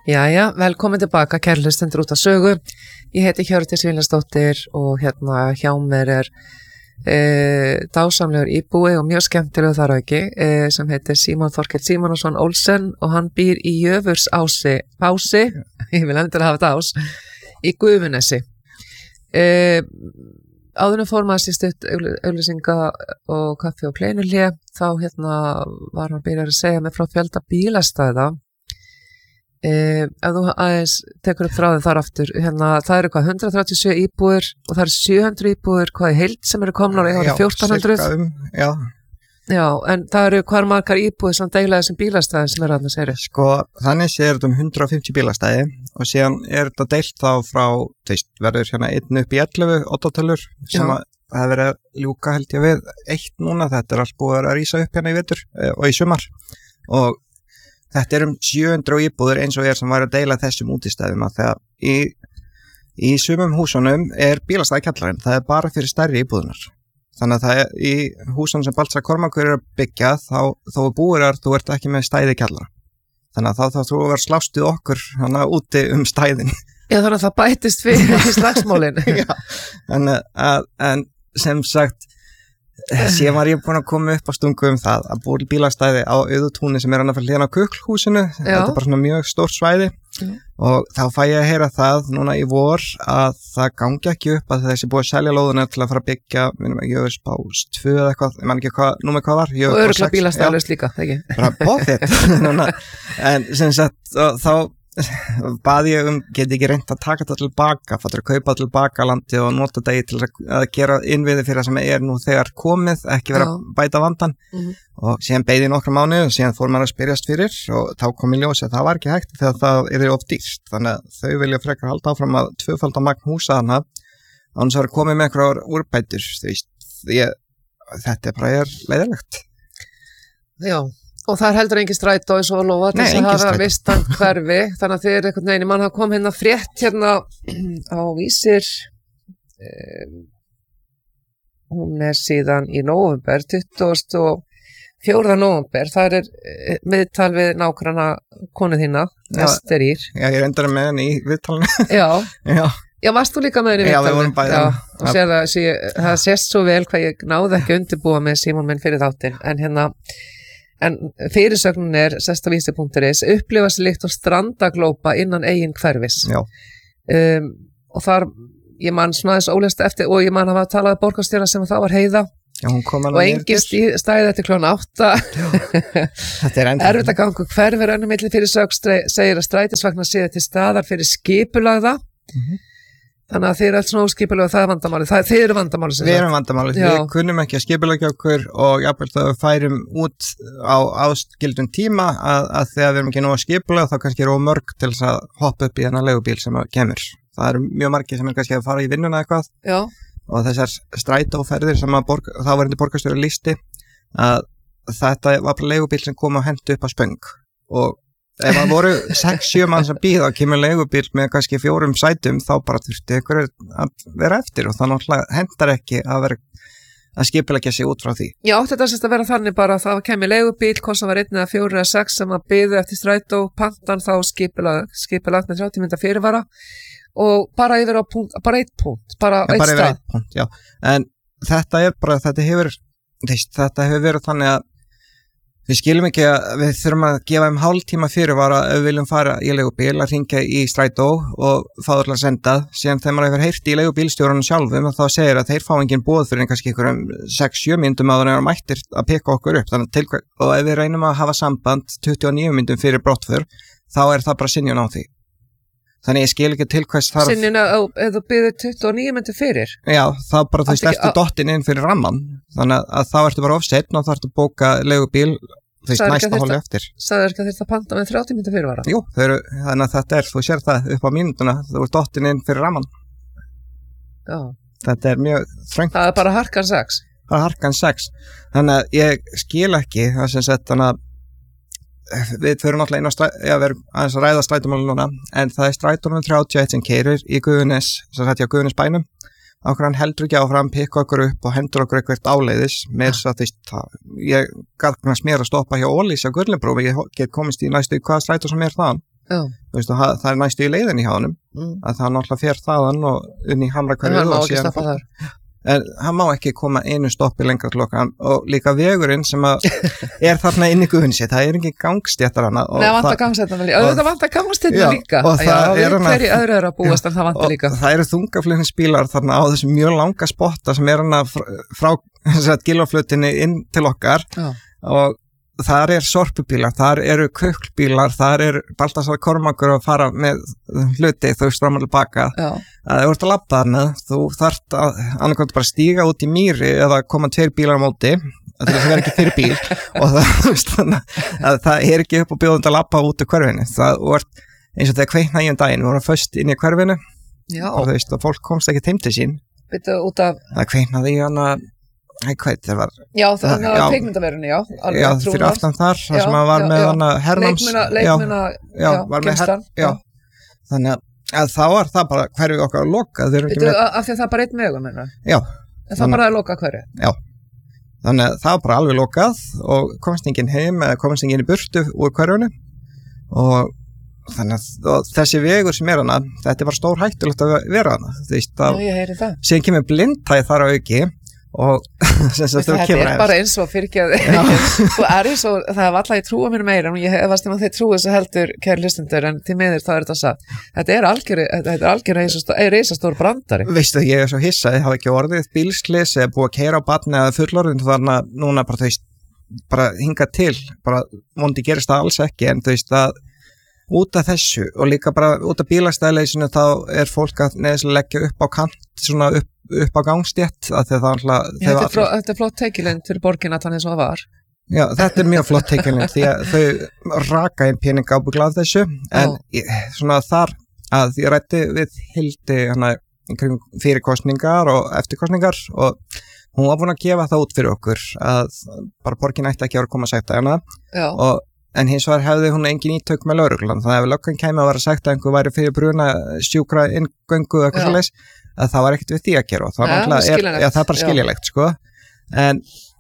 Jæja, velkomin tilbaka, kæru hlustendur út af sögu. Ég heiti Hjördís Vilhjálmsdóttir og hjá mér dásamlegur íbúi og mjög skemmtilegur þar auki sem heitir Símon Þorkell Símonarson Olsen og hann býr í Jöfursási, ég vil endur hafa þetta ás, í Gufunesi. Áðurinn fór maður sér stutt auglýsinga og kaffi og kleinulé, þá var hann byrjar að segja mig frá fjölda bílastæða. Ef þú aðeins tekur upp þráðin þar aftur, það eru 137 íbúðir og það eru 700 íbúðir hvað í heild sem eru komnar og 1400. Já, en það eru hvar margar íbúðir sem deila þessum bílastæði sem eru að það segja. Sko, þannig sér þetta 150 bílastæði og síðan þetta deilt þá frá, verður 1 upp í 11 8-tölur sem það verið að ljúka held ég við 1 núna, þetta allt búið að rísa upp í vetur og í sumar og þetta 700 íbúðir eins og sem væri að deila þessum útistæðum að þegar í sumum húsunum bílastæði kjallarinn, það bara fyrir stærri íbúðunar. Þannig að það í húsunum sem Baltzar Kormákur að byggja þá búir þú ert ekki með stæði kjallara. Þannig að þá þú verður slást við okkur úti stæðin. Já, þannig að það bætist fyrir í slagsmálin. Já, en sem sagt síðan var ég búin að koma upp á stungu það að búið bílastæði á Auðutúni sem annað fyrir hliðina á Kuklhúsinu. Þetta bara svona mjög stórt svæði og þá fæ ég að heyra það núna í vor að það gangi ekki upp að þessi búið að selja lóðuna til að fara að byggja Jöfurspás 2 eða eitthvað, ég man ekki númer hvað var. Og örugglega bílastæðlaust líka, ekki? Bara bóðið. En sem sagt þá bað ég geti ekki reynt að taka þetta tilbaka, fattur að kaupa tilbaka landi og nota degi til að gera innviði fyrir það sem nú þegar komið, ekki vera að bæta vandan og síðan beið ég nokkra mánuði og síðan fór maður að spyrjast fyrir og þá kom í ljós að það var ekki hægt þegar það of dýrt, þannig að þau vilja frekar halda áfram að tvöfalda magn húsa þarna án þess að komið með einhverjar úrbætur, þetta bara leiðilegt. Já. Og það heldur engin strætó eins og lofa til þess að hafa vistan hverfi, þannig að þið einhvern veginn, mann hafa komið frétt á Vísir, hún síðan í nóvember, 24. nóvember, það miðtal við nágranna konu þína, Ester Ír. Já, ég endar með henni í viðtalinu. Já, varst þú líka með henni í viðtalinu? Já, við vorum bæði. Og það sést svo vel hvað ég náði ekki undirbúa með Símon minn fyrir þáttinn, en fyrirsögnin sestavísi.is upplifa sig líkt og strandaglópa innan eigin hverfis. Og þar ég man svona þess ólest eftir og ég man að hafa talað borgarstjóra sem þá var Heiða og engin stæði eftir klón 8. Erfitt að ganga hverfir önnum milli fyrirsögn segir að strætisvagnar séu til staðar fyrir skipulagða. Þannig að þið allt svona óskipulega og það vandamálið. Þið eru vandamálið sem við erum vandamálið. Við kunnum ekki að skipulegja okkur og jafnvel þá við færum út á áskildum tíma að þegar við erum ekki nóg að skipulega þá kannski of mörg til þess að hoppa upp í þennan leigubíl sem kemur. Það eru mjög margir sem kannski að fara í vinnuna eitthvað. Já. Og þessar strætóferðir sem þá var hindi borgarstjóri listi að þetta var bara leigubíl sem kom að henda upp á spöng og ef það voru 6-7 mann sem bíða og kemur leigubíl með kannski 4 sætum þá bara þurfti ykkur að vera eftir og það náttúrulega hendar ekki að skipuleggja sig út frá því. Já, þetta sérst að vera þannig bara að það kemur leigubíl, hvort sem var 1 eða 4 eða 6 sem að biðu eftir strætó, pantan þá skipulagt með 30 mínúta fyrirvara og bara yfir á punkt, bara 1 punkt, bara 1 stað. Bara 1 punkt, já. En þetta hefur verið þannig að við skilum ekki að við þurfum að gefa hálftíma fyrirvara ef við viljum fara í leigubíl að hringja í strætó og fá það að senda. Síðan þegar maður hefur heyrt í leigubílstjórunum sjálfum þá segir að þeir fá engin boð fyrir kannski einhverjum 6-7 mínútum að það mættir að pikka okkur upp. Og ef við reynum að hafa samband 29 mínútum fyrir brottför þá það bara synjun á því. Þannig ég skil ekki til hvers þarf... Synjun ef þú byggður 29 mínútur fyrir? Já, þá bara þú ertu dottin inn fyrir ramman. Þannig að þá ertu bara ofseitt og þá ertu að bóka leigubíl næsta hóli eftir. Sagður ekki að þetta panta með 30 mínútur fyrirvara? Jú, þannig að þetta þú sér það upp á mínútuna, þú ert dottin inn fyrir ramman. Já. Þetta mjög þröngt. Það bara harkan 6? Það harkan 6. Þannig að ég skil ekki það sem sett þannig að við förum náttúrulega inn á við erum aðeins að ræða strætómálinu núna en það strætónum 31 sem keyrir í Gufunes sem þetta á Gufunes bænum okkur hann heldur ekki áfram, pikka okkur upp og hendur okkur eitthvað áleiðis með þess að ég gæti að smera að stoppa hjá Ólís á Gurlinbrú ég get komist í næstu hvaða strætó sem þaðan þú veist, og það næstu í leiðinni hjá honum að það náttúrulega fer þaðan og inn í Hamrakverfið hann má ekki stoppa þar en hann má ekki koma einu stoppi lengra til okkar og líka vegurinn sem að þarna inn í Guðunnsi, það engin gangstéttar hana Nei, það vantar gangstéttar líka það vantar gangstéttar líka við hverju öðru að búast en það vantar líka það eru þungaflutningsbílar þarna á þessum mjög langa spotta sem hana frá Gilvaflutinni inn til okkar og þar sorpubílar, þar eru kuklbílar, þar Baltasar Kormákur að fara með hluti þú veist fram og tilbaka að þú ert að labba þarna, þú þarft að annarkvæmt bara stíga út í mýri eða koma 2 bílar á móti það vera ekki fyrir bíl og það ekki upp á bjóðund að labba út úr hverfinu það var eins og þegar kveikna í daginn, við vorum föst inn í hverfinu og þú veist að fólk komst ekki heim til sín það kveiknaði í hana hvað það var þannig að kvikmyndaverunni fyrir aftan þar sem að var með hana hernáms leikmuna þannig að þá var það bara hverfið okkar að loka af því að það bara einn vegum en það bara að loka hverju þannig að það var bara alveg lokað og komst enginn heim eða komst enginn í burtu úr hverjunu og þannig að þessi vegur sem hana þetta var stór hættulegt að vera hana ég heyri það síðan kemur blindhæð þar á auki og þetta bara eins og fyrirgefði þú eins og það var alltaf ég trúa mér meira en ég hefast þeir trúi þessu heldur kæri hlustendur en til miður þá þetta sagt þetta algjör reisastór brandari veistu ég svo hissa ég hafa ekki orðið bílslis eða búið að keyra á barni eða fullorðin þannig að núna bara þú veist bara hinga til bara vondi gerist það alls ekki en þú veist að út af þessu og líka bara út af bílastæðleysinu þá fólk að neðislega leggja upp á kant svona upp á gangstétt að þetta flott teikilind fyrir borgin að hann eins og það var já þetta mjög flott teikilind því að þau raka inn pening ábygglað þessu en svona þar að ég rætti við Hildi hana fyrir kosningar og eftir kosningar og hún var búin að gefa það út fyrir okkur að bara borgin ætti ekki að koma að segta hana en hins vegar hefði hún engin ítök með lögreglan þannig að ef löggan kæmi að vera sagt að einhver væri fyrir bruna sjúkra inngöngu eitthvað svoleiðis að það var ekkert við því að gera og það er bara skiljulegt sko en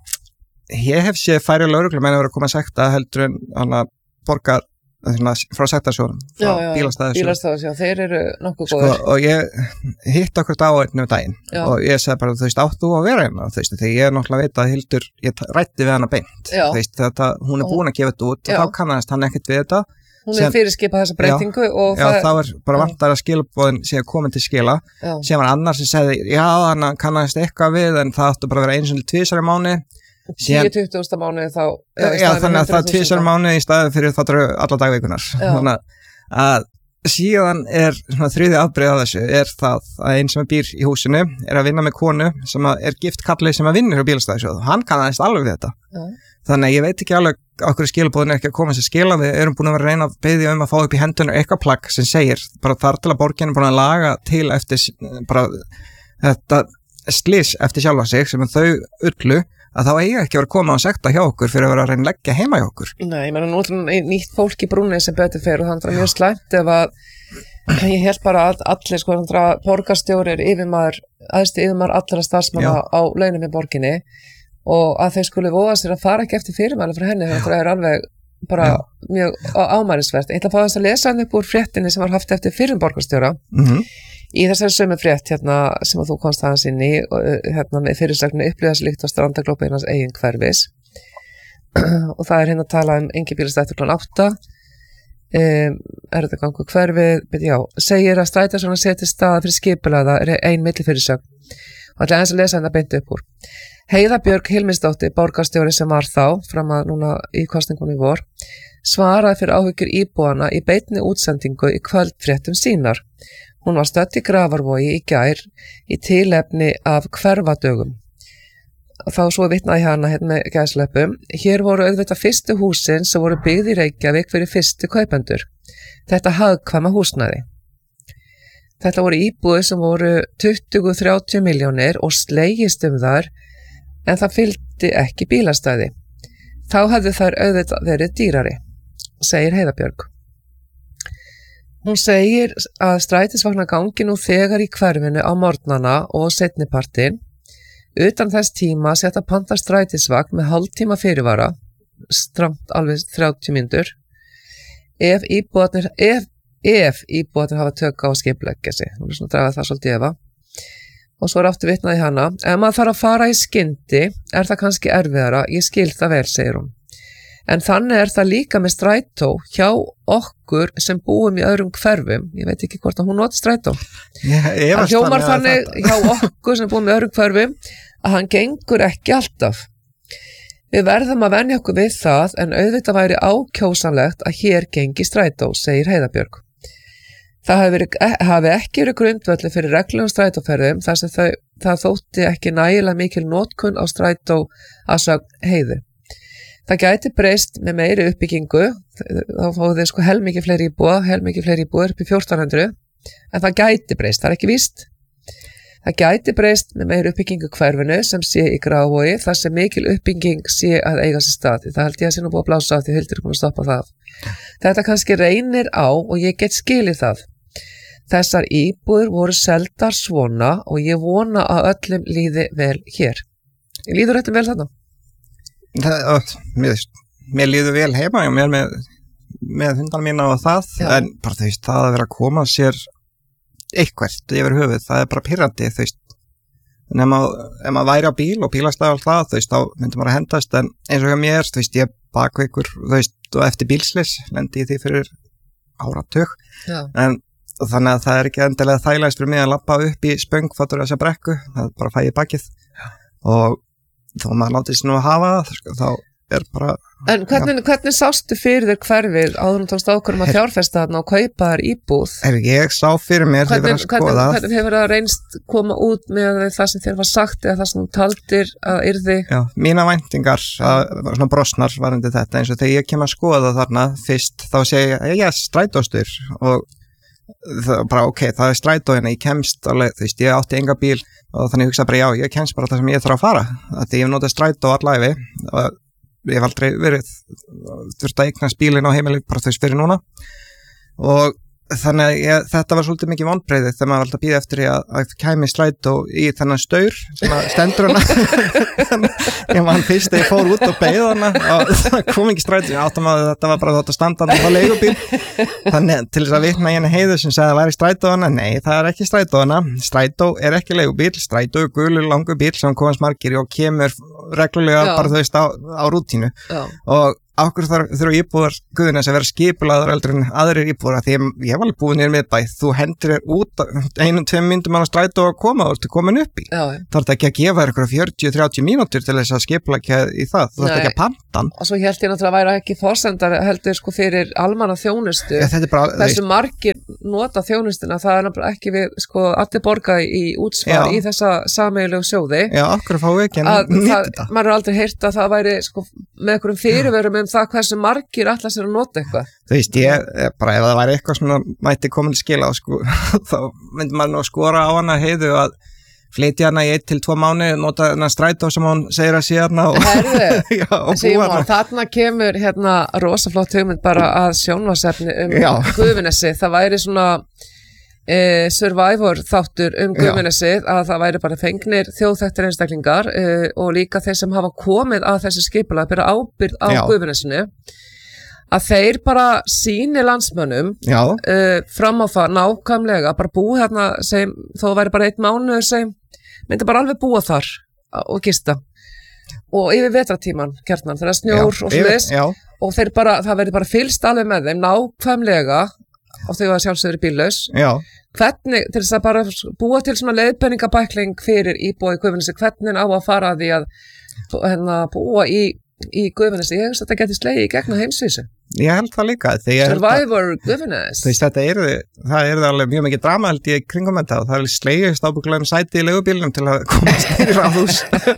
ég hef séð færi lögreglumenn að vera að koma að sekta heldur en hana borgar frá sektarsjónum frá bílastæðarsjónum þeir eru nokkuð góður og ég hitt okkur á einu daginn og ég segi bara þú veist áttu að vera hérna þegar ég náttúrulega veit að Hildur ég rætti við hana beint þetta, hún búin að gefa þetta út og þá kannast hann ekkert við þetta hún fyrirskipað þessa breytingu og það var bara vantar að skilabóðin sé komin til skila sem var annar sem segði já hann kannast eitthvað við en það áttu bara að vera eins og 2 í mánuði 10-20 mánuði þá þannig að það 2 mánuði í staði fyrir það alla dagvikunar þannig að síðan svona þriðja afbrigði af þessu það að einn sem býr í húsinu að vinna með konu sem gift kallið sem vinnur á bílastæðarsjóð hann kannast alveg við þetta þannig að ég veit ekki alveg okkur skilabóðin ekki að koma sér skila við erum búin að vera að reyna að beðja að fá upp í hendunar eitthvað plagg sem segir bara þar til að borgin búin að laga til eftir bara þetta slys eftir sjálfa sig sem þau ullu að þá eiga ekki að vera að koma og sekta hjá okkur fyrir að vera að reyna að leggja heima hjá okkur Nei, ég meina nú nýtt fólk í brúnni sem betur fyrir og þannig að mjög slæmt ef að ég held bara að allir sko þannig að borgarstjóri æðsti yfirmaður allra starfsmanna á launum í borginni og að þeir skuli voga sér að fara ekki eftir fyrirmæli frá henni það alveg bara mjög ámælisvert ég ætla að fá þess að lesa hann upp úr fréttinni sem var haft eftir fyrir borgarstjóra í þessari sömu frétt hérna sem að þú komst aðeins inn í hérna með fyrirsögnu upplýðaslíkt á strandaglópa innans eigin hverfis og það hérna að tala engi bílastættur kl. 8 þetta gangu hverfið segir að strætisvagnar setji staða fyrir skipulagða ein millifyrirsögn og ætla aðeins að lesa þetta beint upp úr Heiða Björg Hilmisdóttir, borgarstjóri sem var þá fram að núna í kosningunum í vor svaraði fyrir áhyggjur íbúana í beinni útsendingu í kvöldfréttum sínar hún var stödd í Grafarvogi í gær í tilefni af hverfadögum þá svo vitnaði hana hérna með gæsleppum hér voru auðvitað fyrstu húsin sem voru byggð í Reykjavík fyrir fyrstu kaupendur þetta hagkvæma húsnæði þetta voru íbúðir sem voru 20-30 milljónir og slegist þar en það fylgdi ekki bílastæði. Þá hefðu þær auðvitað verið dýrari, segir Heiða Björg. Hún segir að strætisvagnar gangi nú þegar í hverfinu á morgnana og seinnipartinn. Utan þess tíma setja panta strætisvagn með hálftíma fyrirvara, stramt alveg 30 mínútur, ef íbúarnir hafa tök á að skipuleggja sig, hún svona dragað það svolítið efa. Og svo aftur vitnað í hana, ef maður þarf að fara í skyndi, það kannski erfiðara, ég skil það vel, segir hún. En þannig það líka með strætó hjá okkur sem búum í öðrum hverfum, ég veit ekki hvort að hún noti strætó. Það hljómar þannig hjá okkur sem búum í öðrum hverfum, að hann gengur ekki alltaf. Við verðum að venja okkur við það, en auðvitað væri ákjósanlegt að hér gengi strætó, segir Heiða Björg. Það hafi ekki verið grundvöldur fyrir reglulegum strætóferðum þar sem það þótti ekki nægilega mikil notkun á strætó að sögn Heiðu. Það gæti breyst með meiri uppbyggingu, þá fóðu þið helmingi fleiri íbúar upp í 1400, en það gæti breyst, það ekki víst. Það gæti breyst með meiri uppbyggingu hverfinu sem sé í Grafarvogi þar sem mikil uppbygging sé að eiga sér stað. Það held ég að sé nú búið að blása á því Hildur búin að stoppa það. Þetta kannski reynir á og ég get skilið það. Þessar íbúðir voru seldar svona og ég vona að öllum líði vel hér. Líður þetta vel þarna? Mér líður vel heima og mér með hundan mína og það, en bara það að vera að koma sér eitthvert yfir höfuð, það bara pirrandi, en ef maður væri á bíl og bílastæði og það, þá myndi maður að hendast, en eins og hjá mér, ég bakveikur, og eftir bílslis lendi ég því fyrir áratug, en þannig að það ekki endilega þægilegast fyrir mig að labba upp í spöngfattur þessa brekku, það bara fæ ég bakið og þá maður látið sér nú að hafa það, þá bara... En hvernig sástu fyrir þér hverfið áður hún tókst ákvörðum að fjárfesta þarna og kaupa þar íbúð? Ég sá fyrir mér þegar ég var að skoða. Hvernig hefur það reynst koma út með það sem þér var sagt eða það sem þú taldir að yrði? Já, mína væntingar, svona brosnar varandi þetta, eins og þegar ég kem að skoða þarna fyrst, þá segi ég strætóstur og bara það strætó hérna, ég kemst alveg, ég átti enga bíl og þannig hugsa bara ég kemst bara það sem ég þarf að fara, að ég hef notað strætó allæfi og ég hef aldrei þurft að eignast bílinn á heimili bara fyrir núna og þannig að þetta var svolítið mikið vonbrigði þegar maður var alltaf að bíða eftir að kæmi strætó í þennan staur sem stendur hana ég man fyrst þegar ég fór út og beið hana og það kom ekki strætó þetta var bara þetta standandi á leigubíl þannig til þess að vitna í Heiðu sem sagði að það væri strætó hana, nei það er ekki strætó hana, strætó er ekki leigubíl, strætó er gulur langur bíl sem komast margir og kemur reglulega bara á rútínu og okkur þurfa íbúðar Guðunes að vera skipulaður eldur en aðrir íbúðar því ég var alveg búin í miðbæ, þú hendur þér út 1-2 mínútum á strætó að koma og þú ert komin upp í. Það er ekki að gefa þér 40-30 mínútur til þess að skipuleggja í það, þú ert ekki að pantan. Og svo held ég náttúrulega að væri ekki forsendar heldur fyrir almanna þjónustu. Þessu margir nota þjónustuna, það er náttúrulega ekki við allir borga í útsvar í þessa sameiginlegu sjóði. Já, okkur fá ekki að nýta þetta. Maður er aldrei heyrt að það væri með einhverjum fyrirvörum það hversu margir ætla sér að nota eitthvað. Þú veist, bara ef það væri eitthvað sem mætti komin til skila þá myndi maður nú skora á hana Heiðu að flytja hana í 1-2 mánuði, nota hana strætó sem hún segir að sé hana og búa hana. Þarna kemur rosaflott hugmynd bara að sjónvarpsefni Guðunessi, það væri svona Survivor þáttur Guðunesið að það væri bara fengnir þjóðþekktir einstaklingar og líka þeir sem hafa komið að þessu skipulag bera ábyrgð á Guðunesinu að þeir bara sýni landsmönnum fram á það nákvæmlega bara búi hérna þó væri bara 1 mánuður myndi bara alveg búa þar og gista og yfir vetratíman kjarnan þegar snjór og svoleiðis og þeir bara, það verður bara fylgst alveg með þeim nákvæmlega og þau var sjálfsögður bíllaus. Hvernig, til þess að bara búa til svona leiðbeiningabækling fyrir íbúa í Guðunessi, hvernig á að fara að því að búa í Guðunessi, ég veist að þetta geti slegið í gegn á heimsvísu. Ég held það líka. Survivor Guðunes. Það er alveg mjög mikið drama held ég kringum þetta og það er slegist ábyggulega sæti í leigubílnum til að komast nýri ráðhús.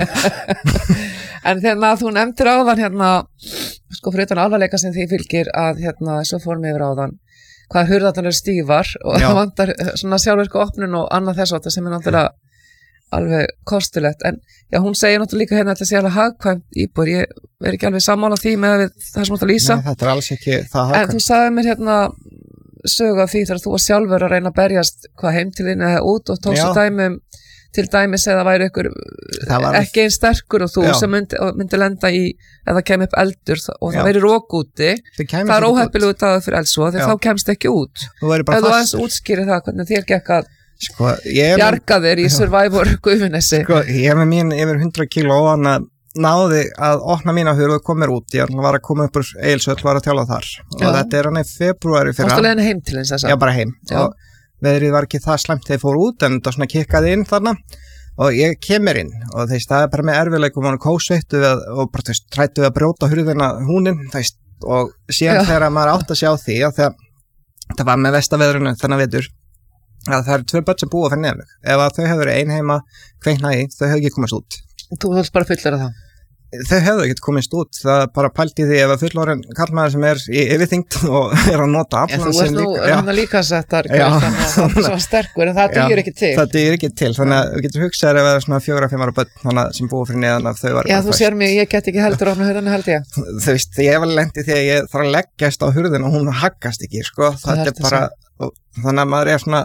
En þegar þú nefndir áðan fyrir utan alvarleika sem því fylgir að svo fórum yfir áðan hvað hurðarnar eru stífar og það vantar svona sjálfvirku opnun og annað þess að sem er náttúrulega alveg kostulegt en hún segir náttúrulega líka að þetta sé alveg hagkvæmt íbúð, ég er ekki alveg sammála því með það sem átt að lýsa. Nei, þetta er alls ekki það hagkvæmt. En þú sagði mér sögu af því þegar þú var sjálfur að reyna að berjast hvað heim til þín eða út og tókstu dæmi til dæmis eða væri ykkur ekki einn sterkur og þú sem myndi lenda í eða kemur upp eldur og það væri rók úti, það óheppilegu dagur fyrir eldsvoða því þá kemst ekki út ef þú aðeins útskýrir það hvernig þér gekk að bjarga þér í Survivor Gufunessi ég með mín yfir 100 kíló og hann náði að opna mína hurð og kom mér út ég var að koma upp úr Egilshöll var að tjála þar og þetta hann í februari fyrra Fórstu leiðin heim til þess að já bara heim og veðrið var ekki það slæmt þegar ég fór út en það svona kikkaði inn þarna og ég kemur inn og það bara með erfiðleikum og kósveittu og bara trættu við að brjóta hurðina húnin og síðan þegar maður átt að sjá því að það var með vestaveðrinu þennan vetur að það eru 2 börn sem búa fyrir neðan mig ef að þau hefur verið ein heima kveikna í þau hefur ekki komast út Þú höfst bara fullar af það Þau hefðu ekki komist út, það bara pælti því ef að fullorðin karlmaður sem í yfirþyngd og að nota aflan Þú ert nú líka settar svo sterkur en það dugir ekki til Það dugir ekki til, þannig að þú getur hugsað ef það er svona 4-5 ára börn sem búið fyrir neðan að þau var Já, þú sér mig, ég get ekki heldur ofna hurðina held ég Þú veist, ég var lendi þegar ég þarf að leggjast á hurðina og hún haggast ekki, sko Það bara, þannig að maður svona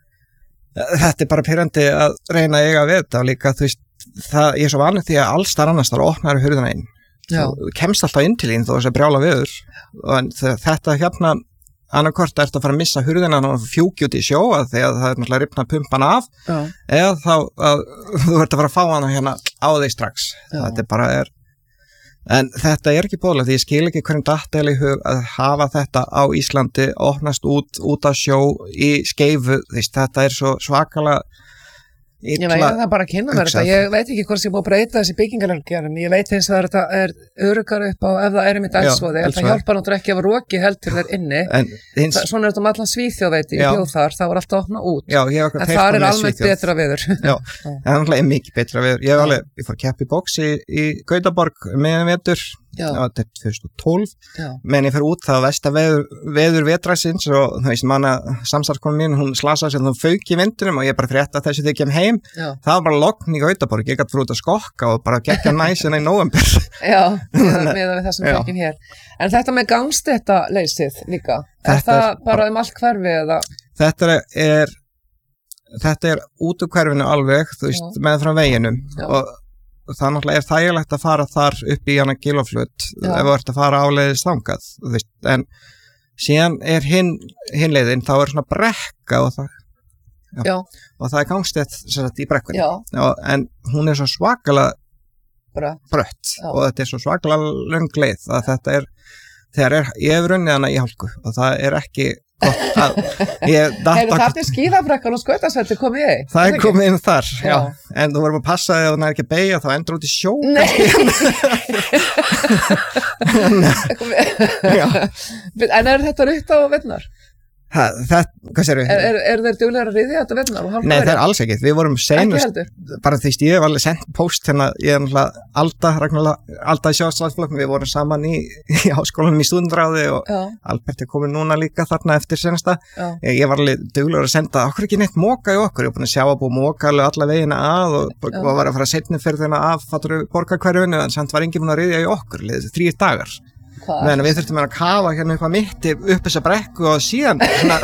þetta bara pirrandi að reyna að eiga við þetta og líka, þú veist ég svo vanlega því að alls þar annars þar opnar hurðina inn þú kemst alltaf inn til þín þó þess að brjála viður og þetta hérna annarkort ertu að fara að missa hurðina og fjúki út í sjó því að það náttúrulega rifna pumpan af eða þá að þú ert að fara að fá hana hérna á þig strax þetta bara en þetta ekki boðlegt því ég skil ekki hvernig datt í hug að hafa þetta á Íslandi opnast út af sjó í Skeifu þetta svo svakalega Ég veit það bara að kynna mér þetta, ég veit ekki hvort sem búið að breyta þessi byggingarleggerðin, ég veit eins að þetta öruggar upp á ef það mitt eldsvoði, það hjálpar náttúrulega ekki ef roki heldur þér inni, svona er þetta allan Svíþjóð veit ég, bjóð þar, það var alltaf opna út, en það almennt betra viður. Já, það er mikið betra viður, ég fór keppi bóksi í Gautaborg meðan vetur, þetta er 2012 menn ég fer út það var veður vetrarsins og þú veist manna samstarfskona mín hún slasaði sem þú fauk í vindunum og ég bara frétta þessu þegar ég kem heim það var bara logn í Gautaborg ég gæti fyrir út að skokka og bara gekka næsina í nóvember með við þessum fjökin hér en þetta með gangstétta leysið líka það bara allt hverfi eða þetta út úr hverfinu alveg þú veist með frá veginum og það náttúrulega þægilegt að fara þar upp í hana Giloflut ef þú ert að fara áleiðis þangað en síðan hinn leiðin þá svona brekka og það gangstétt í brekkunni en hún svo svakalega brött og þetta svo svakalega löng leið að þetta þegar ég hef runnið hana í hálku og það ekki gott að það skíðabrekkan og skautasveldi komið í það komið inn þar en þú verður að passa þegar það ekki að beygja þá endur út í sjó en þetta rutt á vettnar? Hvað sér við? Þeir duglegar að riðja þetta vettnar? Nei, það alls ekki, við vorum senust bara því ég hef alveg sendt post hérna, ég Alda í sjálfsvæðsflokkum, við vorum saman í háskólanum í stúdendráði og Albert komið núna líka þarna eftir senasta ég var alveg duglegar að senda okkur ekki neitt moka í okkur, ég var búin að sjá að búið moka alveg alla vegina að og var að fara að setna fyrir þennan af borgarhverfinu en samt var enginn búin að riðja í okkur 3 dagar meðan við þurftum að kafa hérna upp að mitti upp þessa brekku og síðan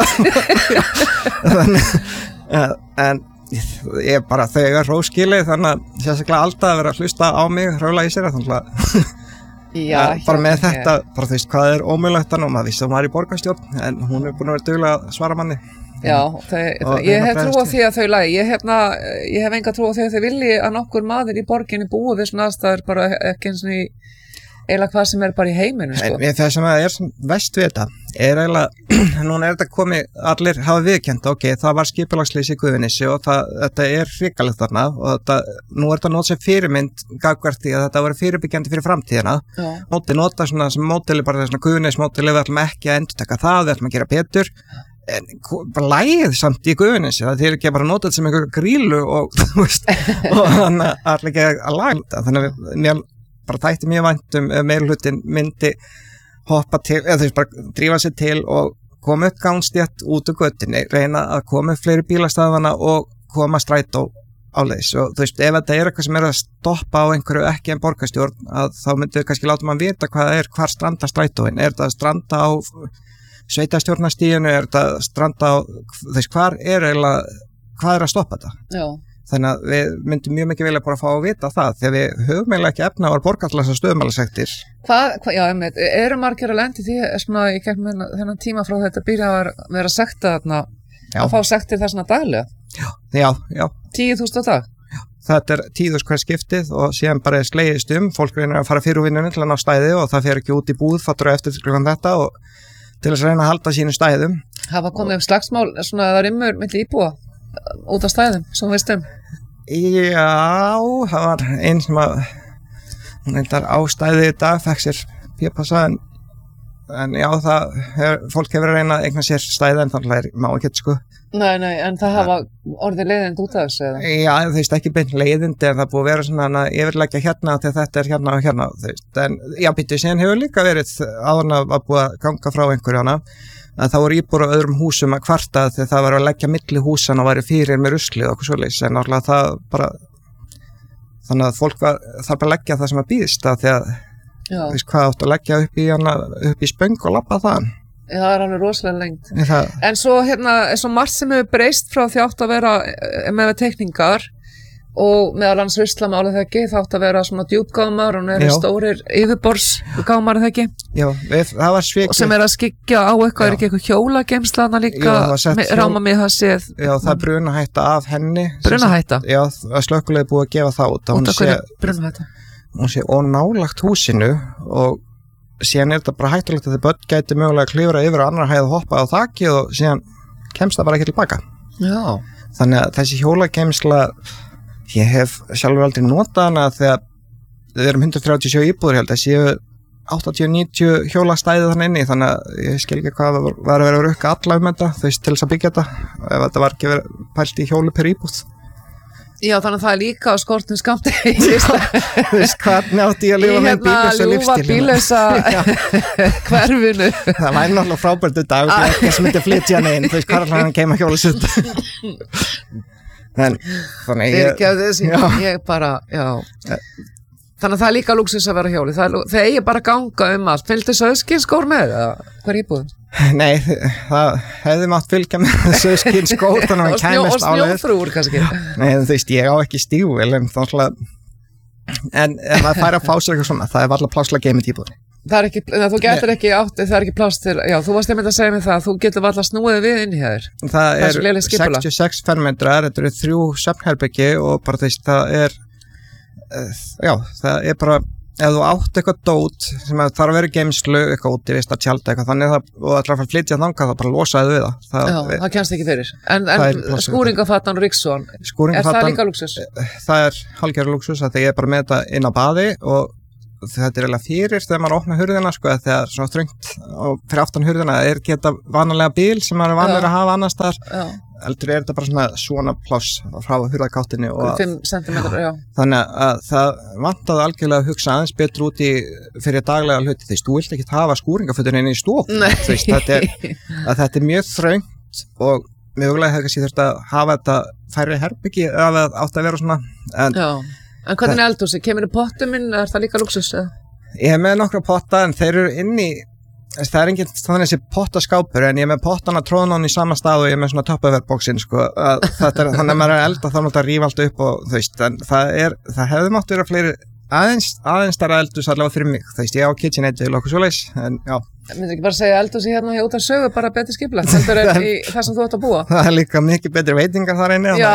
en ég bara þegar róskili þannig að sérstaklega Alda að vera að hlusta á mig hraula í sér bara með þetta bara þú veist hvað ómögulegt og maður vissi að maður í borgarstjórn en hún búin að vera duglega að svara manni ég hef trú á því að þau lagi ég hef enga trú á því að þau vilji að nokkur maður í borginni búi við svona aðstæður bara ekki eins og eiginlega hvað sem bara í heiminu það sem er vest við þetta eiginlega núna þetta komið allir hafa viðkennt það var skipulagsleysi í Gufunessi og þetta hrikalegt þarna og nú þetta nót sem fyrirmynd gagvart í að þetta var fyrirbyggjandi fyrir framtíðina nota svona sem módeli bara svona Gufunessi módeli við ætlum ekki að endurtaka við ætlum að gera betur en bara lægið samt í Gufunessi það er ekki bara notað sem einhver grílu og þú veist og þannig að allir ekki að laga þetta þannig að mér bara þætti mjög væntum meirhlutin myndi hoppa til, eða þú veist bara drífa sér til og koma upp gangstétt út úr göttinni, reyna að koma upp fleiri bílastæðana og koma strætó áleiðis og þú veist ef þetta eitthvað sem að stoppa á einhverju ekki en borgarstjórn að þá myndið kannski láta mann vita hvar stranda strætóin, þetta stranda á sveitarstjórnarstíðinu, þetta stranda á þú veist hvað að stoppa þetta Þannig að við myndum mjög mikið vilja bara fá að vita það, þegar við höfum eiginlega ekki efna á að borga allar þessar stöðumælasektir. Já, eru margir að lendi því svona í gegnum þennan tíma frá þetta byrja að vera sekta þarna, að fá sektir þessna daglega? Já. 10.000 á dag? Já, þetta 10.000 hver skiptið og síðan bara slegist fólk reynir að fara fyrir vinnunni til að ná stæði og það fer ekki út í búð, fattur eftir klukkan þetta og til þess að reyna að halda sínu stæðum. Hafa komið slagsmál, svona það rimmur milli íbúa út af stæðum, sem veist Já, það var einn sem að hún reyndar ástæði í dag, fekk sér pípassa en já, fólk hefur reynað að eigna sér stæði en þannig má ekki sko. Nei, en það hafa orðið leiðind út af þessu eða? Já, þú veist ekki beint leiðindi en það búið að vera svona að yfirleggja hérna þegar þetta hérna og hérna, þú veist, en já, býttu síðan hefur líka verið áður að búið að ganga frá einhverju hana að það voru íbúar á öðrum húsum að kvarta þegar það var að leggja milli húsan og væri fyrir með ruslið og okkur svoleiðis en náttúrulega það bara þannig að fólk þarf bara að leggja það sem að býðst að því að þú veist hvað átt að leggja upp í spöng og labba það. Já, það alveg rosalega lengt. En svo svo margt sem hefur breyst frá því átt að vera með teikningar og meðal annars ruslamáli þegar ekki, það átt að vera svona djúpgámar og það stórir yfirborðsgámar þegar ekki. Já, það var svikið. Og sem að skikja á eitthvað, ekki eitthvað hjólageimslaðna líka, ráma mig það séð. Já, það er brunahætta af henni. Brunahætta? Já, slökkvilið búið að gefa það út. Út af hverju brunahætta? Hún sé ónálagt húsinu og síðan þetta bara hættulegt að þið börn gæti mögulega að klifra yfir á annar hæð og hoppa á þakki og síðan kemst það bara ekki tilbaka. Já. Þannig að þessi hjólageimsla ég hef sjálfur aldrei notað hana þegar við erum 137 íbúður held að séu 80-90 hjólastæði þannig inni þannig að ég skil ekki hvað var að vera að rukka alla þetta þú veist til þess að byggja þetta ef þetta var ekki verið pælt í hjólu per íbúð. Já þannig að það er líka á skortum skamti Þú veist hvernig átti ég að lifa með bílausa lífstíl bílausa hverfinu. Það væri náttúrulega frábært þetta og ekki sem myndi flytja hann inn þú veist hvað hann keima hjólusut. Þannig ég bara, já þannig að það er líka lúksus að vera hjóli þegar ég bara ganga allt fylgdi sauðskinskór með hver íbúð? Nei, það hefði mátt fylgja með sauðskinskór þannig að hann kæmist álega og snjófrúr kannski Nei, þú veist, ég á ekki stígvél en ef það fær að fá sér eitthvað svona það er varla plásla geimið íbúðinni Það er ekki, þú getur ekki átt, það er ekki pláss til, já, þú varst einmitt að segja mig það, þú getur alltaf snúið við inn í þér. Það er 66 fermetrar, þetta eru 3 svefnherbyggi og bara þess, það er bara, ef þú átt eitthvað dót sem þarf að vera geimslu, eitthvað út í vist að tjálta eitthvað, þannig að það ætlar að fara að flytja þangað, það bara losaði við það. Já, það kemst ekki fyrir. En skúringafattan og Riksson, það líka lúksus? Það er hálfgerður lúksus, að ég er bara með þetta inn á baði og þetta er eiginlega fyrir þegar maður opnar hurðina sko, þegar svona þröngt og fyrir aftan hurðina er geta vanalega bíl sem maður er vanur að hafa annars þar heldur er þetta bara svona pláss frá hurðakáttinni og 5 cm, já. Þannig að það vantaði algjörlega að hugsa aðeins betur út í fyrir daglega hluti því þú vilt ekki hafa skúringafötun inn í stof þetta er mjög þröngt og mögulega hefur kannski þurft að hafa þetta færri herbyggi ef það átt að vera svona En hvernig er eldhúsi? Kemur í pottum minn? Er það líka lúksus? Ég hef með nokkra potta en þeir eru inn í það er enginn þannig þessi pottaskápur en ég er með pottana tróðan í sama stað og ég er með svona toppaverðbóksin sko, þannig að maður er elda þá náttúrulega að rífa allt upp og þú veist en það hefði mátt vera fleiri aðeins þar eldhús allavega fyrir mig þú veist ég á KitchenAid og okkur svoleiðis en já Myndir ekki bara segja eldhúsi hérna hjá út af sögu bara betur skipulagt heldur en í það sem þú ætti að búa Það er líka mikið betri veitingar þar inni Já,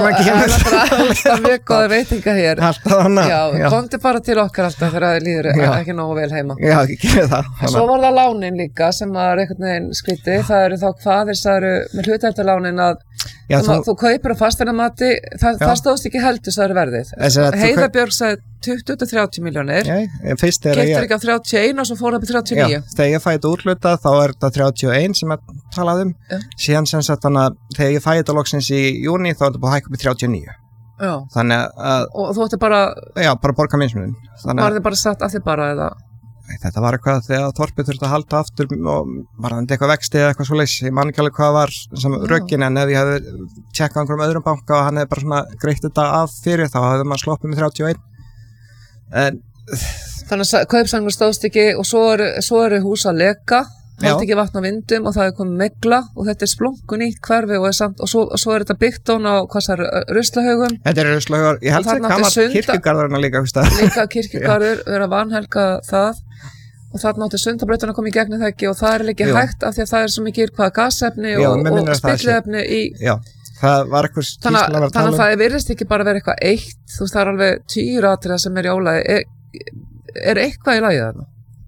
það er mjög góða veitingar hér Já, komdu bara til okkar alltaf þegar það líður ekki nógu vel heima Já, ekki það Svo var það lánin líka sem var einhvern veginn skrítið það eru þá hvaðir það eru með hlutdeildarlánin að þú kaupir á fasteignamati það stóðst ekki heldur það eru verðið Heiðabjörg sagði 20-30 milljónir keyptir ekki á 31 og svo fór það upp í 39 Þegar ég fæ þetta útluta þá er þetta 31 sem ég talaði síðan sem sagt þannig að þegar ég fæ þetta loksins í júni þá er þetta búið að hækka upp í 39 Þannig að Og þú ætti bara bara borga minnsmunum Var þið bara satt að þið bara eða Þetta var eitthvað þegar Þorpið þurfti að halda aftur og var það eitthvað vexti eða eitthvað svoleiðis ég man ekki alveg hvað var sem röggin en ef ég hefði tjekkað einhverjum öðrum banka og hann hefði bara svona greitt þetta af fyrir þá hefði maður sloppið með 31 en Þannig að kaupsamningur stóðst ekki og svo eru hús að leka haldi ekki vatn á vindum og það komið megla og þetta splungun nýtt hverfi og svo þetta byggt á ruslahaugum. Þetta ruslahaugum, ég held að gaman kirkjugarðurinn líka. Líka kirkjugarður, vera vanhelga það og þarna átti Sundabrautin að koma í gegnum það ekki og það ekki hægt af því að það svo mikið gasefni og spilliefni í... Já, það var eitthvað skýrsla að vera Þannig að það virðist ekki bara vera eitthvað eitt, þú veist það alveg 10 atriða sem í álagi. Er eitthvað í lagi þarna?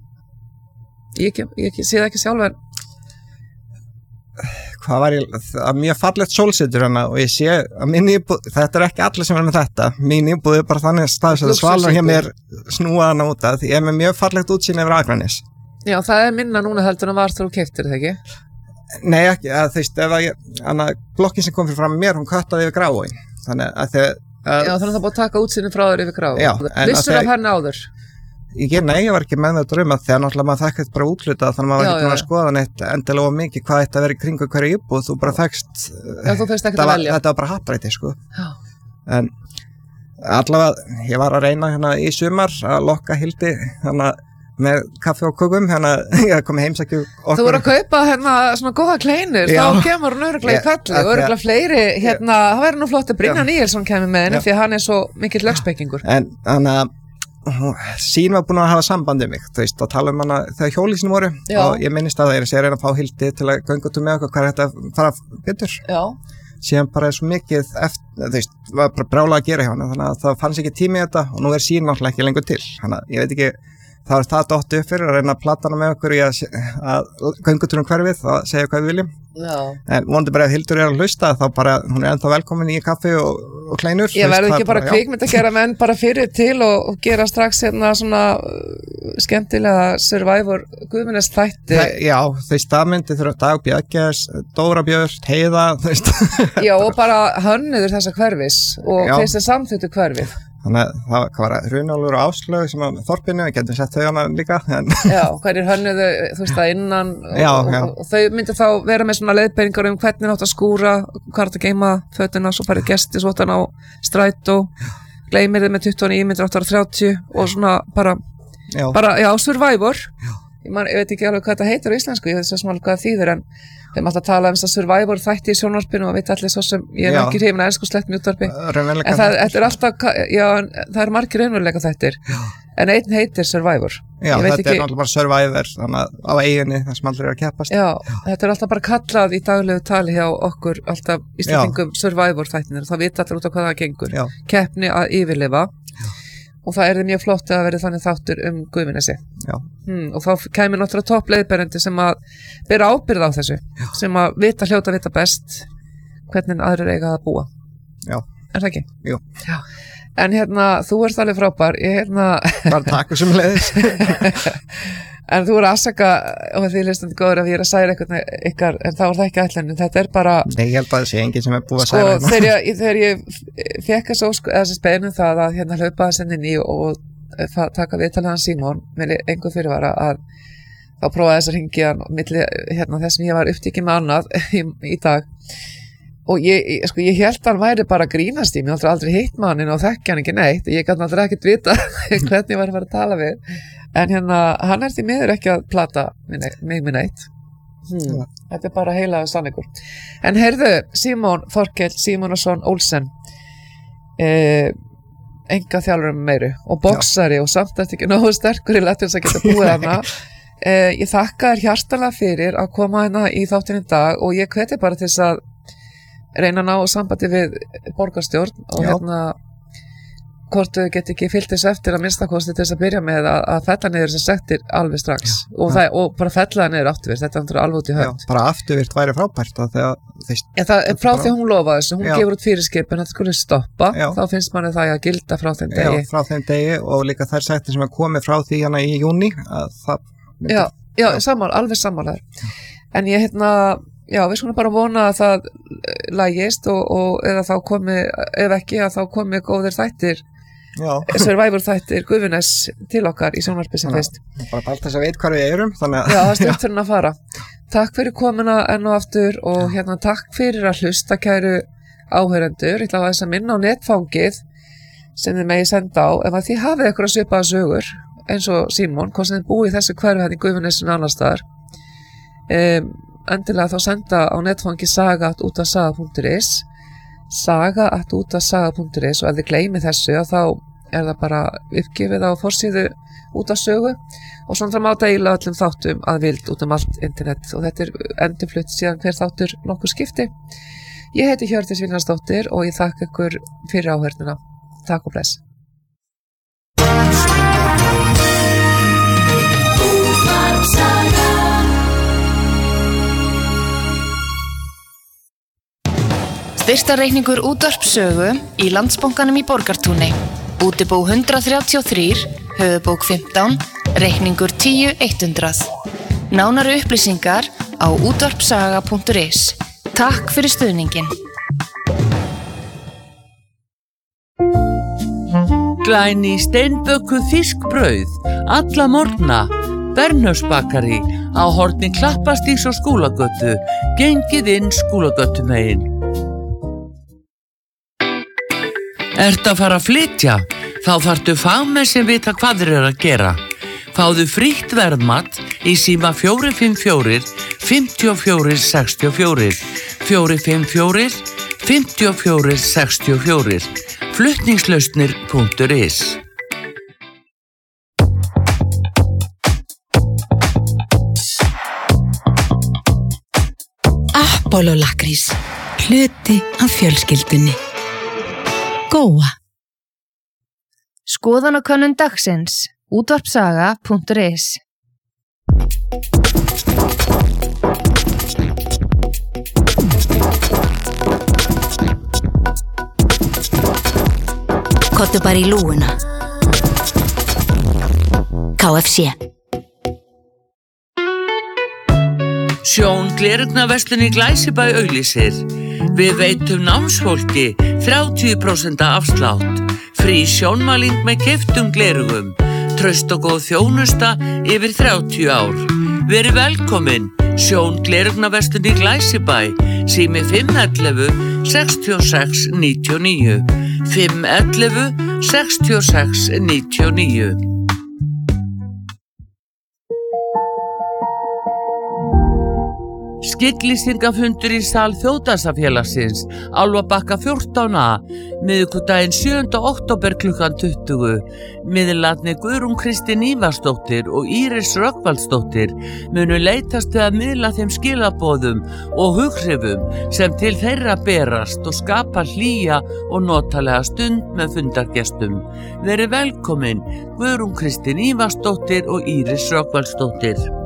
Ég sé það ekki sjálf en... Hvað var mjög fallegt sólsetur hana og ég sé að mín íbúð, þetta ekki allir sem með þetta, mín íbúð bara þannig staðsett að svalur hjá mér snúa hana út að því ég með mjög fallegt útsýni yfir Akranes. Já, það minna núna heldur en var þú keyptir það ekki? Nei, ekki, þú veist, blokkin sem kom fyrir fram mér, hún köttaði yfir Gráin, þannig að Já, þannig að það búið að taka útsýni frá þér yfir Gráin. Vissur af henni áður? Ég var ekki með þetta þegar náttúrulega maður þekkið bara útlutað þannig að maður var ekki búin að skoða neitt endilega mikið hvað þetta verið kringu hverju íbúð þú bara þekkst þetta var bara happræti sko. En allavega ég var að reyna í sumar að lokka Hildi með kaffi og kökum ég kom heimsækju okkur. Þú voru að kaupa svona góða kleinur þá kemur hún örugglega í kalli og örugglega fleiri það væri nú flott að Brynjar Níelsson kemur með henni því að hann svo mikill lögspekingur. En sín var búin að hafa sambandi mig þú veist, að tala hana þegar hjólísinu voru og ég minnist að það ég reyna að fá Hildi til að ganga út með okkur hvað þetta fara betur síðan bara svo mikið eftir, þú veist, var bara brjála að gera hjá hana þannig að það fannst ekki tími í þetta og nú sín náttúrulega ekki lengur til þannig að ég veit ekki það var það dottu upp fyrir að reyna að plata hana með okkur í að ganga út hverfið og segja hvað við viljum en vonandi bara ef Hildur að hlusta þá bara hún ennþá velkomin í kaffi og kleinur Ég verði ekki bara kvikmynd að gera menn bara fyrir til og gera strax svona skemmtilega Survivor Guðmunds þætti Já, það myndi þurfa Dag Björkes, Dóra Björk, Heiða Já, og bara hönnuður þessa hverfis og þeir sem samþýttu hverfið Þannig að það var Runólfur og Áslaug sem að Þorpinu, við getum sett þau hana líka Já, hverjir hönnuðu, þú veist það innan og þau myndi þá vera með svona leiðbeiningar hvernig átt að skúra hvað átt að geyma fötuna, svo farið gesti svo á strætó, gleymir þið með 20 ímyndir 830 og svona bara Survivor ég veit ekki alveg hvað þetta heitir á íslensku, ég veit svo smálega hvað það þýðir en þeim átt að tala þess að Survivor þætti í sjónvarpinu og veit allir svo sem ég ekki hrifin að ensku slett mjútvarpi en það er alltaf, það er margir raunveruleika þættir en einn heitir Survivor Já, þetta er náttúrulega bara Survivor þannig á eiginni þar sem allir er að keppast Já, þetta er alltaf bara kallað í daglegu tali hjá okkur alltaf íslendingum Survivor þættinir og það vita allir út á hvað það gengur keppni að yfirlifa og það mjög flott að verði þannig þáttur Guðmundesi og þá kemur náttúrulega toppleiðberendi sem að bera ábyrgð á þessu sem að hljóta vita best hvernig aðrir eiga að búa Er það ekki? Jú En þú ert alveg frábær Bara takk sem leiðis En þú voru að afsaka og því hlustandi góður að ég að særa ykkar en þá var það ekki ætlunin, þetta er bara Nei, ég held að það sé enginn sem búið að særa þegar ég fekk þessi spenu það að hlaupa þess inn í og taka viðtalið Símon með einhver fyrirvara að þá prófaði þess að hringja milli þess sem ég var upptikið með annað í dag og ég held að hann væri bara að grínast í mig, aldrei hitt mannin og þekkja hann ekki neitt og ég gæti aldrei ekkert vita hvernig ég var að fara að tala við en hann því miður ekki að plata mig með neitt þetta er bara heilagur sannleikur en heyrðu, Símon Þorkell Símonarson Olsen enga þjálfur meiru og boksari og samt þetta ekki nógu sterkur í til þess að geta búið hana ég þakka þér hjartanlega fyrir að koma í þáttinn í dag og ég hveti bara til þess að reyna að ná sambandi við borgarstjórn og hvort þau get ekki fyllt þessu eftir að minnstakosti til þess að byrja með að fella niður þessar sektir alveg strax og bara fella það niður afturvirt, þetta er alveg út í hönd bara afturvirt væri frábært það er frá því hún lofaði þessu, hún gefur út fyrirskipun að þetta skulle stoppa, þá finnst manni það að gilda frá þeim degi frá þeim degi og líka þær sektir sem er komið frá því í júní alveg sammálaður en ég við skulum bara vona að það lægist og eða þá komi, ef ekki að þá komi góðir þættir Survivor þættir Guðmunds til okkar í sjónvarpi sem fyrst bara allt þess að veit hvað við erum það er stundurinn að fara takk fyrir komuna enn og aftur og takk fyrir að hlusta kæru áheyrendur, ég ætla að þess að minna á netfangið sem þið megi senda á ef að þið hafið eitthvað að svipaða sögur eins og Símon, hvort sem þið búið þessu hverfi í Guðmunds annars staðar endilega þá senda á netfangi saga@útvarpssaga.is saga@útvarpssaga.is og ef þið gleymið þessu þá það bara uppgefið á forsíðu Útvarpssögu og svona það má deila öllum þáttum að vild út allt internet og þetta endurflutt síðan hver þáttur nokkur skipti. Ég heiti Hjördís Vilhjálmsdóttir og ég þakka ykkur fyrir áheyrnina. Takk og bless. Styrktarreikningur Útvarpssögu í Landsbankanum í Borgartúni. Útibú 133, höfubók 15, reikningur 10.100. Nánari upplýsingar á útvarpssaga.is. Takk fyrir stuðningin. Glæný steinbökuð fiskbrauð, alla morgna, Bernhöfsbakari á horni Klappastígs og Skúlagötu, gengið inn Skúlagötumegin. Ertu að fara að flytja? Þá þarftu fagmenn sem vita hvað þeir að gera. Fáðu frítt verðmat í síma 454 54 64 454 54 64 flutningslausnir.is. Apollo lakrís, hluti af fjölskyldunni. Góa. Skoðanakönnun dagsins. Útvarpssaga.is. Kottu bara í lúguna. KFC. Sjón glerugnaverslun í Glæsibæ auglýsir. Við veitum námsfólki 30% afslátt. Frí sjónmæling með keyptum glerugum. Traust og góð þjónusta yfir 30 ár. Verið velkomin. Sjón glerugnaverslun í Glæsibæ. Sími 511 66 99. 511 66 99. Skygglýsingafundur í sal Þjóðdansafélagsins, Álfabakka 14a, miðvikudaginn 7. október klukkan 20. Miðlarnir Guðrún Kristín Ívarsdóttir og Íris Rögnvaldsdóttir munu leitast við að miðla þeim skilaboðum og hughrifum sem til þeirra berast og skapa hlýja og notalega stund með fundargestum. Verið velkomin, Guðrún Kristín Ívarsdóttir og Íris Rögnvaldsdóttir.